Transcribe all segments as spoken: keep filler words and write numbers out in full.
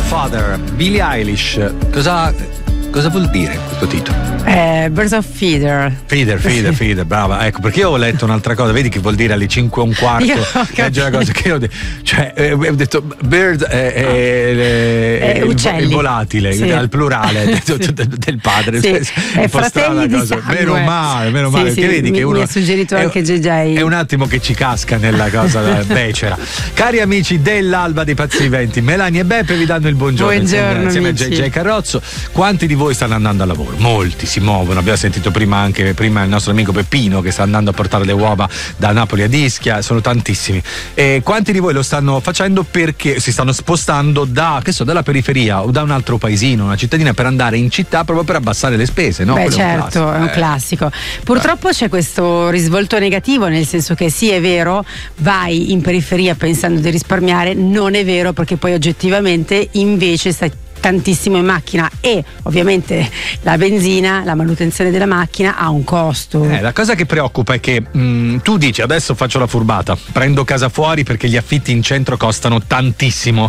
Father, Billie Eilish. Cosa, cosa vuol dire questo titolo? Eh, Birds of Feeder. Feeder, feeder, feeder, brava. Ecco, perché io ho letto un'altra cosa, vedi che vuol dire alle cinque e un quarto. Leggi una cosa che io ho detto, cioè, eh, ho detto bird è, è, è, è il, il volatile, sì. Al plurale del, del padre. Sì. È fratelli di cosa. sangue. Meno male, meno male. Sì, perché sì, vedi mi, che uno mi ha suggerito è, anche J J. È un attimo che ci casca nella cosa becera. Cari amici dell'Alba dei Pazzi Viventi, Melania e Beppe vi danno il buongiorno. Buongiorno insieme, insieme a J J Carrozzo. Quanti di voi stanno andando a lavoro? Molti si muovono. Abbiamo sentito prima anche prima il nostro amico Peppino che sta andando a portare le uova da Napoli a Ischia. Sono tantissimi. E quanti di voi lo stanno facendo perché si stanno spostando da che so dalla periferia o da un altro paesino, una cittadina, per andare in città proprio per abbassare le spese, no? Beh, Quello certo, è un classico. Eh. Purtroppo c'è questo risvolto negativo, nel senso che sì, è vero, vai in periferia pensando di risparmiare, non è vero, perché poi oggettivamente invece stai tantissimo in macchina e ovviamente la benzina, la manutenzione della macchina ha un costo. Eh, la cosa che preoccupa è che mh, tu dici adesso faccio la furbata, prendo casa fuori perché gli affitti in centro costano tantissimo.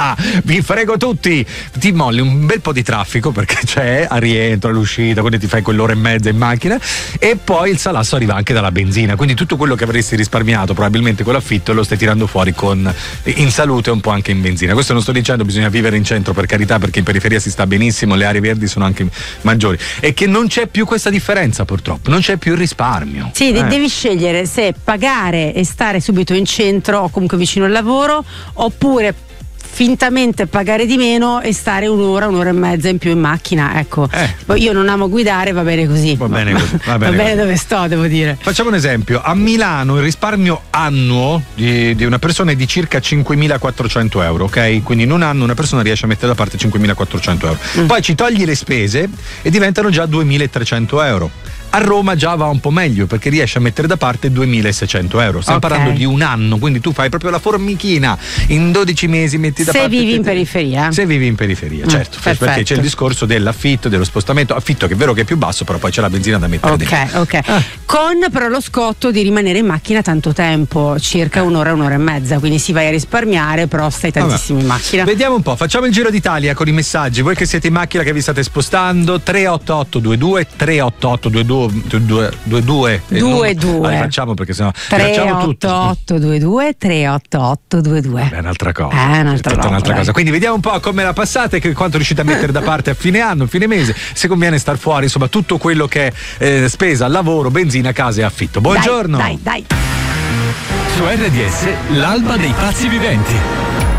Vi frego tutti, ti molli un bel po' di traffico perché c'è a rientro, all'uscita, quindi ti fai quell'ora e mezza in macchina e poi il salasso arriva anche dalla benzina, quindi tutto quello che avresti risparmiato probabilmente con l'affitto lo stai tirando fuori con in salute e un po' anche in benzina. Questo non sto dicendo bisogna vivere in centro, per carità, perché in periferia si sta benissimo, le aree verdi sono anche maggiori, e che non c'è più questa differenza, purtroppo non c'è più il risparmio. Sì, eh. devi scegliere se pagare e stare subito in centro o comunque vicino al lavoro, oppure fintamente pagare di meno e stare un'ora, un'ora e mezza in più in macchina. Ecco, eh. io non amo guidare, va bene così. Va bene così. Va bene, va bene così. Dove sto, devo dire. Facciamo un esempio. A Milano il risparmio annuo di, di una persona è di circa cinquemilaquattrocento euro, ok? Quindi in un anno una persona riesce a mettere da parte cinquemilaquattrocento euro. Mm. Poi ci togli le spese e diventano già duemilatrecento euro. A Roma già va un po' meglio perché riesce a mettere da parte duemilaseicento euro. Stiamo okay. parlando di un anno, quindi tu fai proprio la formichina. In dodici mesi metti da se parte. Se vivi in periferia. Se vivi in periferia, mm, certo. Perfetto. Perché c'è il discorso dell'affitto, dello spostamento. Affitto che è vero che è più basso, però poi c'è la benzina da mettere Ok, dentro. ok. Ah. Con però lo scotto di rimanere in macchina tanto tempo, circa un'ora, un'ora e mezza. Quindi si vai a risparmiare, però stai tantissimo Vabbè. in macchina. Vediamo un po', facciamo il giro d'Italia con i messaggi. Voi che siete in macchina, che vi state spostando, tre otto otto due due tre otto otto due due due due due due allora, facciamo perché sennò tre otto otto due due tre otto otto due due è un'altra cosa. È un'altra, è roba, un'altra cosa. Quindi vediamo un po' come la passate, che quanto riuscite a mettere da parte a fine anno, a fine mese, se conviene star fuori, insomma tutto quello che è eh, spesa, lavoro, benzina, casa e affitto. Buongiorno. Dai, dai, dai. Su R D S l'Alba dei Pazzi Viventi.